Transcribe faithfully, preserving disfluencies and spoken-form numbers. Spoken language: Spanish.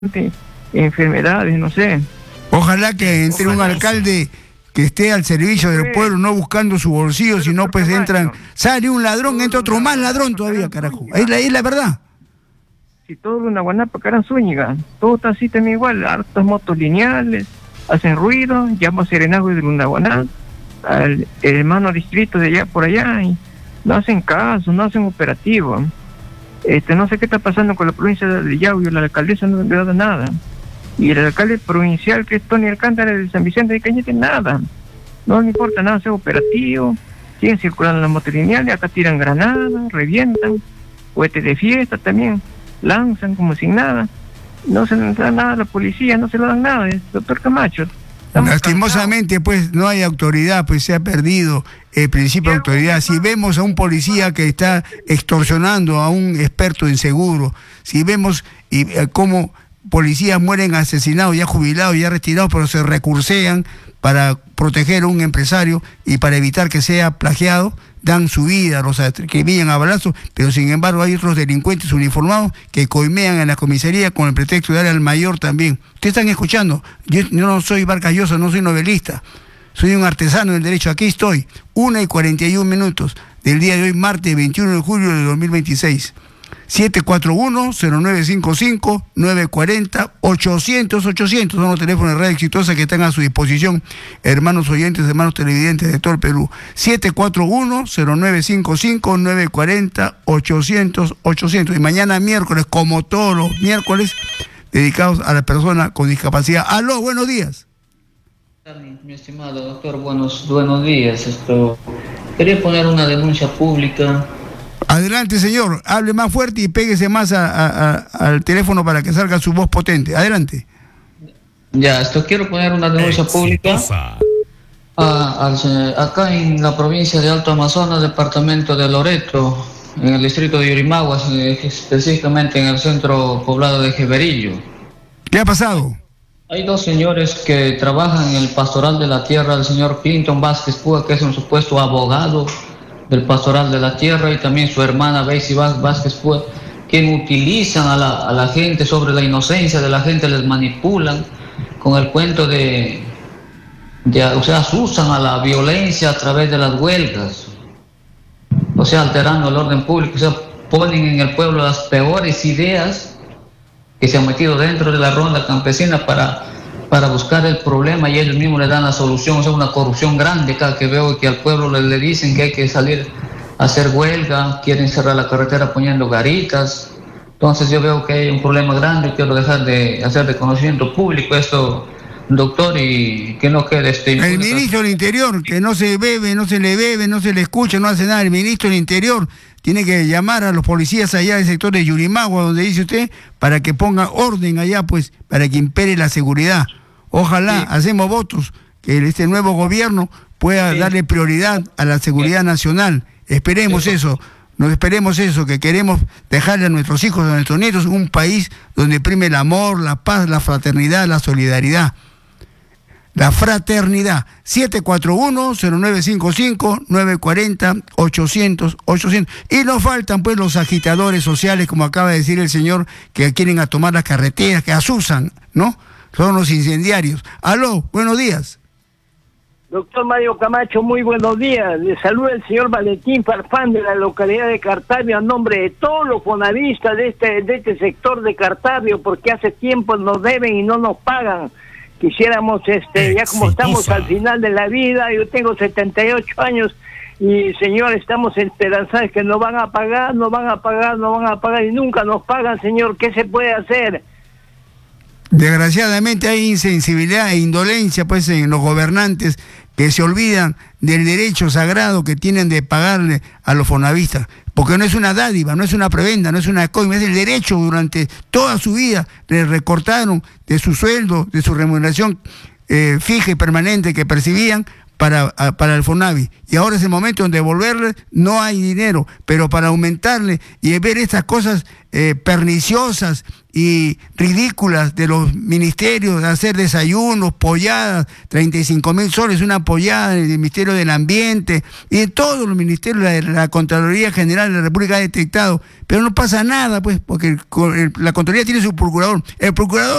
enfermedades, no sé. Ojalá que entre Ojalá un alcalde que esté al servicio del sí. pueblo, no buscando su bolsillo, pero sino pues entran, sale un ladrón, entra otro más ladrón todavía, carajo. Es la, es la verdad. Si todo una guanapa, cara Zúñiga, todo está así también igual, hartas motos lineales, hacen ruido, llamo a serenazgo de Lundaguaná, al hermano distrito de allá por allá, y no hacen caso, no hacen operativo. Este, no sé qué está pasando con la provincia de Yauyos, la alcaldesa no le ha dado nada. Y el alcalde provincial, que es Tony Alcántara de San Vicente de Cañete, nada. No le importa nada hacer operativo, siguen circulando las motos lineales, acá tiran granadas, revientan, cohetes de fiesta también, lanzan como sin nada. No se le da nada a la policía, no se le dan nada, doctor Camacho. Lastimosamente, cansados. Pues no hay autoridad, pues se ha perdido el principio de autoridad. Si vemos a un policía que está extorsionando a un experto en seguro, si vemos y eh, cómo policías mueren asesinados, ya jubilados, ya retirados, pero se recursean para proteger a un empresario y para evitar que sea plagiado, dan su vida, los acribillan a balazos, pero sin embargo hay otros delincuentes uniformados que coimean en la comisaría con el pretexto de darle al mayor también. Ustedes están escuchando, yo, yo no soy Vargas Llosa, no soy novelista, soy un artesano del derecho, aquí estoy, una y cuarenta y un minutos del día de hoy, martes veintiuno de julio de dos mil veintiséis. siete cuatro uno, cero nueve cinco cinco, nueve cuatro cero, ochocientos, ochocientos son los teléfonos de Red Exitosa que están a su disposición, hermanos oyentes, hermanos televidentes de todo el Perú. siete cuatro uno, cero nueve cinco cinco, nueve cuatro cero, ochocientos, ochocientos. Y mañana miércoles, como todos los miércoles, dedicados a la persona con discapacidad. Aló, buenos días. Mi estimado doctor, buenos, buenos días. Esto, quería poner una denuncia pública. Adelante, señor, hable más fuerte y péguese más a, a, a, al teléfono para que salga su voz potente. Adelante. Ya, esto quiero poner una denuncia pública a, a, acá en la provincia de Alto Amazonas, departamento de Loreto, en el distrito de Yurimaguas, específicamente en el centro poblado de Jeverillo. ¿Qué ha pasado? Hay dos señores que trabajan en el pastoral de la tierra, el señor Clinton Vázquez Púa, que es un supuesto abogado del pastoral de la tierra, y también su hermana Beisy Vázquez Púa, quien utilizan a la, a la gente sobre la inocencia de la gente, les manipulan con el cuento de, de, o sea, usan a la violencia a través de las huelgas, o sea, alterando el orden público, o sea, ponen en el pueblo las peores ideas que se han metido dentro de la ronda campesina para... para buscar el problema, y ellos mismos le dan la solución. O sea, una corrupción grande cada que veo que al pueblo le, le dicen que hay que salir a hacer huelga, quieren cerrar la carretera poniendo garitas. Entonces yo veo que hay un problema grande, quiero dejar de hacer de conocimiento público esto, doctor, y que no quede este... El ministro del Interior, que no se bebe, no se le bebe, no se le escucha, no hace nada. El ministro del Interior tiene que llamar a los policías allá del sector de Yurimagua, donde dice usted, para que ponga orden allá, pues, para que impere la seguridad. Ojalá, sí. Hacemos votos, que este nuevo gobierno pueda sí. darle prioridad a la seguridad sí. nacional. Esperemos sí. eso, nos esperemos eso, que queremos dejarle a nuestros hijos, a nuestros nietos, un país donde prime el amor, la paz, la fraternidad, la solidaridad. La fraternidad. siete cuatro uno, cero nueve cinco cinco, nueve cuatro cero, ochocientos, ochocientos. Y nos faltan pues los agitadores sociales, como acaba de decir el señor, que quieren a tomar las carreteras, que asusan, ¿no? Son los incendiarios. Aló, buenos días. Doctor Mario Camacho, muy buenos días. Le saluda el señor Valentín Farfán de la localidad de Cartavio a nombre de todos los fonavistas de este, de este sector de Cartavio, porque hace tiempo nos deben y no nos pagan. Quisiéramos, este, ya como estamos al final de la vida, yo tengo setenta y ocho años y señor, estamos esperanzados que nos van a pagar, nos van a pagar, nos van a pagar y nunca nos pagan, señor. ¿Qué se puede hacer? Desgraciadamente hay insensibilidad e indolencia pues en los gobernantes que se olvidan del derecho sagrado que tienen de pagarle a los fonavistas, porque no es una dádiva, no es una prebenda, no es una coima, es el derecho. Durante toda su vida le recortaron de su sueldo, de su remuneración eh, fija y permanente que percibían, para, a, para el FONAVI. Y ahora es el momento de devolverle, no hay dinero, pero para aumentarle y ver estas cosas eh, perniciosas y ridículas de los ministerios, de hacer desayunos, polladas, treinta y cinco mil soles, una pollada en el Ministerio del Ambiente y en todos los ministerios, la, la Contraloría General de la República ha detectado, pero no pasa nada, pues, porque el, el, la Contraloría tiene su procurador. El procurador